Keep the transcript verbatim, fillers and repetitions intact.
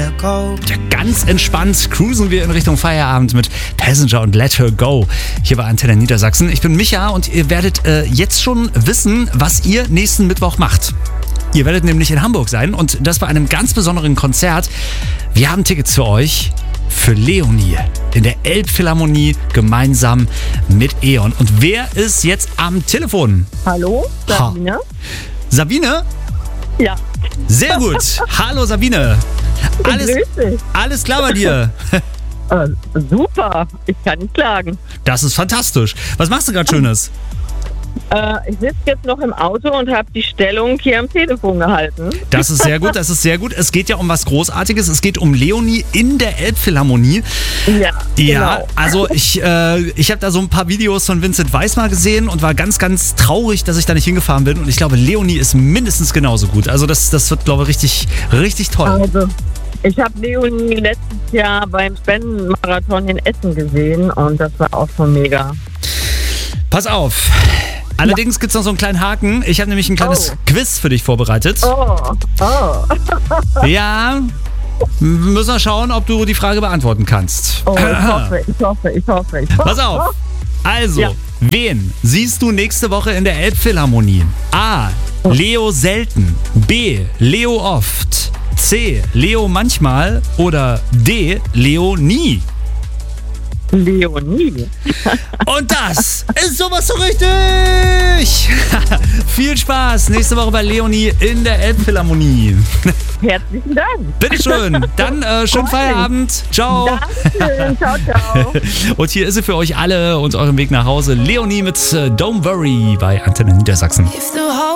Ja, ganz entspannt cruisen wir in Richtung Feierabend mit Passenger und Let Her Go hier bei Antenne Niedersachsen. Ich bin Micha und ihr werdet äh, jetzt schon wissen, was ihr nächsten Mittwoch macht. Ihr werdet nämlich in Hamburg sein und das bei einem ganz besonderen Konzert. Wir haben Tickets für euch für Leonie in der Elbphilharmonie gemeinsam mit E.ON. Und wer ist jetzt am Telefon? Hallo, Sabine. Ha. Sabine? Ja. Sehr gut. Hallo Sabine. Alles, Grüß dich. alles klar bei dir? Äh, super, ich kann nicht klagen. Das ist fantastisch. Was machst du gerade Schönes? Äh, ich sitze jetzt noch im Auto und habe die Stellung hier am Telefon gehalten. Das ist sehr gut, das ist sehr gut. Es geht ja um was Großartiges. Es geht um Leonie in der Elbphilharmonie. Ja, Ja, genau. also ich, äh, ich habe da so ein paar Videos von Vincent Weiss mal gesehen und war ganz, ganz traurig, dass ich da nicht hingefahren bin. Und ich glaube, Leonie ist mindestens genauso gut. Also das, das wird, glaube ich, richtig, richtig toll. Also, ich habe Leonie letztes Jahr beim Spendenmarathon in Essen gesehen und das war auch schon mega. Pass auf. Allerdings gibt es noch so einen kleinen Haken. Ich habe nämlich ein kleines Oh. Quiz für dich vorbereitet. Oh, oh. Ja, müssen wir schauen, ob du die Frage beantworten kannst. Oh, ich hoffe, ich hoffe, ich hoffe. Ich hoffe. Pass auf. Also, Ja. wen siehst du nächste Woche in der Elbphilharmonie? A. Leo selten. B. Leo oft. C. Leo manchmal. Oder D. Leo nie. Leonie. Und das ist sowas so richtig. Viel Spaß nächste Woche bei Leonie in der Elbphilharmonie. Herzlichen Dank. Bitteschön. Dann äh, schönen Freut mich. Feierabend. Ciao. Dankeschön. Ciao, ciao. Und hier ist sie für euch alle und euren Weg nach Hause. Leonie mit äh, Don't Worry bei Antenne Niedersachsen.